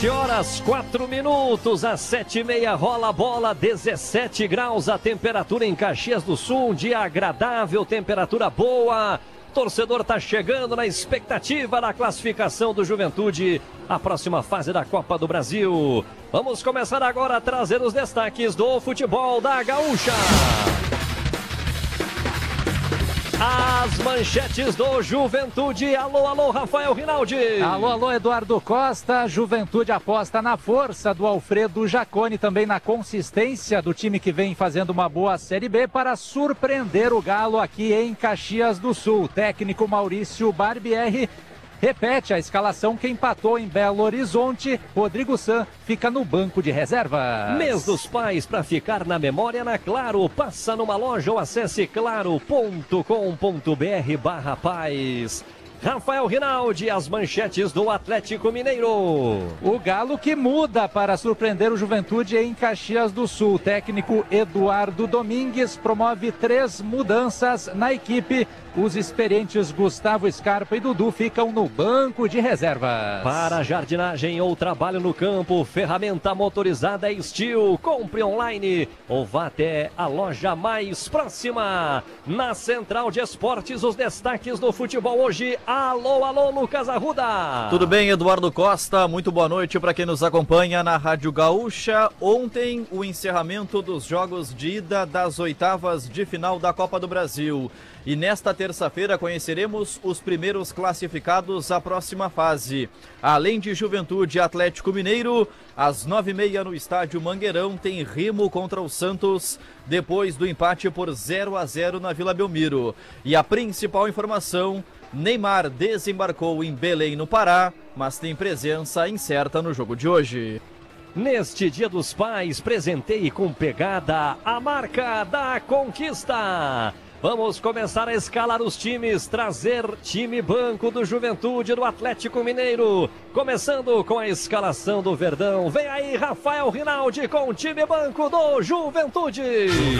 Horas 4 minutos, às 7h30 rola a bola, 17 graus a temperatura em Caxias do Sul, um dia agradável, temperatura boa. Torcedor tá chegando na expectativa da classificação do Juventude, a próxima fase da Copa do Brasil. Vamos começar agora a trazer os destaques do futebol da Gaúcha. As manchetes do Juventude. Alô, alô, Rafael Rinaldi. Alô, alô, Eduardo Costa. Juventude aposta na força do Alfredo Jaconi, também na consistência do time que vem fazendo uma boa Série B para surpreender o Galo aqui em Caxias do Sul. Técnico Maurício Barbieri repete a escalação que empatou em Belo Horizonte. Rodrigo San fica no banco de reservas. Mês dos Pais para ficar na memória na Claro. Passa numa loja ou acesse claro.com.br/pais. Rafael Rinaldi, as manchetes do Atlético Mineiro. O Galo que muda para surpreender o Juventude em Caxias do Sul. Técnico Eduardo Domingues promove 3 mudanças na equipe. Os experientes Gustavo Scarpa e Dudu ficam no banco de reservas. Para jardinagem ou trabalho no campo, ferramenta motorizada Steel. Compre online ou vá até a loja mais próxima. Na Central de Esportes, os destaques do futebol hoje. Alô, alô, Lucas Arruda. Tudo bem, Eduardo Costa? Muito boa noite para quem nos acompanha na Rádio Gaúcha. Ontem, o encerramento dos jogos de ida das oitavas de final da Copa do Brasil. E nesta terça-feira conheceremos os primeiros classificados à próxima fase. Além de Juventude e Atlético Mineiro, às 9h30 no estádio Mangueirão tem Remo contra o Santos, depois do empate por 0-0 na Vila Belmiro. E a principal informação: Neymar desembarcou em Belém, no Pará, mas tem presença incerta no jogo de hoje. Neste Dia dos Pais, presenteie com pegada a marca da conquista. Vamos começar a escalar os times, trazer time banco do Juventude, do Atlético Mineiro. Começando com a escalação do Verdão. Vem aí, Rafael Rinaldi com o time banco do Juventude.